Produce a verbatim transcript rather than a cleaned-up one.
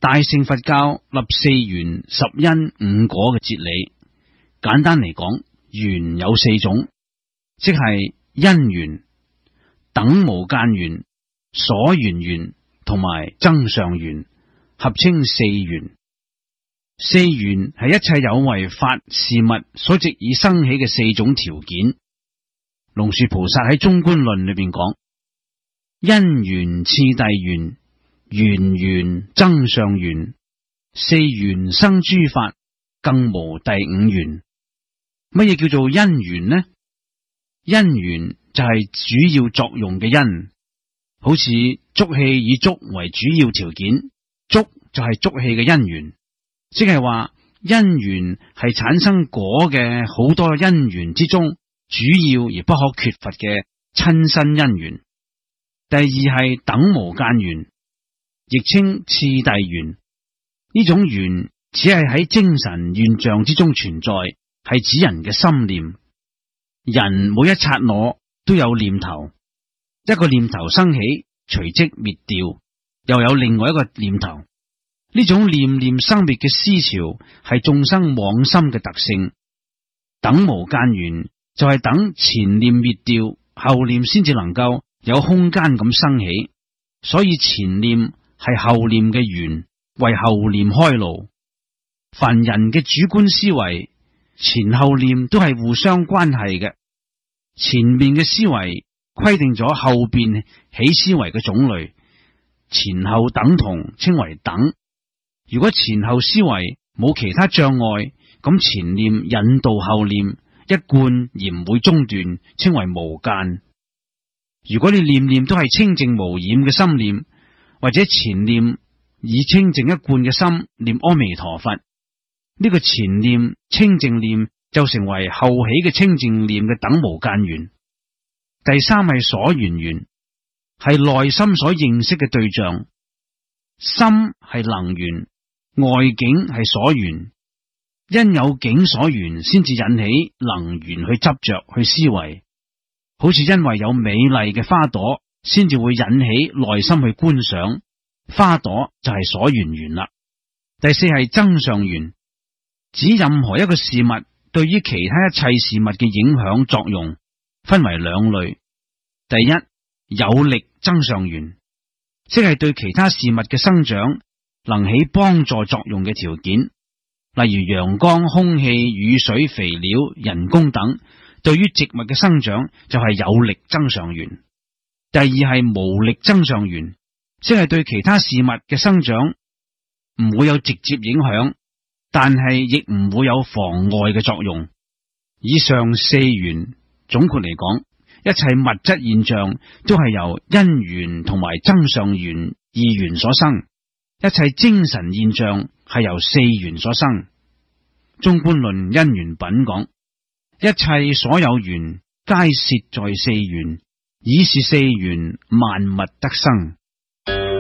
大乘佛教立四緣十因五果嘅哲理，簡單嚟講，緣有四種，即係因緣、等無間緣、所緣緣同埋增上緣，合稱四緣。四緣係一切有為法事物所藉以生起嘅四種條件。龍樹菩薩喺中觀論裏邊講：因緣次第緣，緣緣增上緣，四緣生諸法，更無第五緣。乜嘢叫做因緣呢？因緣就係主要作用嘅因，好似觸器以觸為主要條件，觸就係觸器嘅因緣，即係話因緣係產生果嘅好多因緣之中主要而不可缺乏嘅親身因緣。第二係等無間緣，亦稱次第緣。呢種緣只係喺精神現象之中存在，係指人嘅心念。人每一剎那都有念頭，一個念頭生起，隨即滅掉，又有另外一個念頭。呢種念念生滅嘅思潮係眾生妄心嘅特性。等無間緣就係等前念滅掉，後念先至能夠有空間咁生起，所以前念係後念嘅緣，為後念開路。凡人嘅主觀思維，前後念都係互相關係嘅。前面嘅思維規定咗後邊起思維嘅種類，前後等同稱為等。如果前後思維冇其他障礙，咁前念引導後念一貫而唔會中斷，稱為無間。如果你念念都係清淨無染嘅心念，或者前念以清淨一貫嘅心念阿彌陀佛，呢、這個前念清淨念就成為後起嘅清淨念嘅等無間緣。第三係所緣緣，係內心所認識嘅對象。心係能緣，外境係所緣，因有境所緣先至引起能緣去執着去思維。好似因為有美麗嘅花朵，先至會引起內心去觀賞，花朵就係所緣緣啦。第四係增上緣，指任何一個事物對於其他一切事物嘅影響作用，分為兩類。第一，有力增上緣，即係對其他事物嘅生長能起幫助作用嘅條件，例如陽光、空氣、雨水、肥料、人工等，對於植物嘅生長就係有力增上緣。第二係無力增上緣，即係對其他事物嘅生長唔會有直接影響，但係亦唔會有妨礙嘅作用。以上四緣總括嚟講，一切物質現象都係由因緣同埋增上緣二緣所生，一切精神現象係由四緣所生。中觀論因緣品講，一切所有緣皆攝在四緣，以是四緣萬物得生。